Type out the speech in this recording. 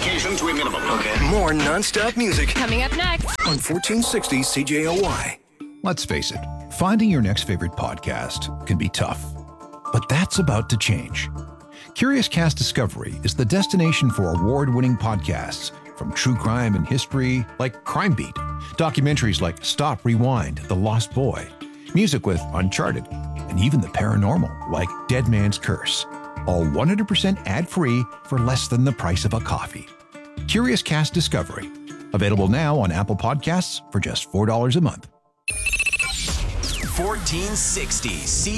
Communication to a minimum. Okay. More non-stop music Coming up next. on 1460 CJOY. Let's face it, finding your next favorite podcast can be tough. But that's about to change. Curious Cast Discovery is the destination for award-winning podcasts, from true crime and history like Crime Beat, documentaries like Stop, Rewind, The Lost Boy, music with Uncharted, and even the paranormal like Dead Man's Curse. All 100% ad-free for less than the price of a coffee. Curious Cast Discovery. Available now on Apple Podcasts for just $4 a month. 1460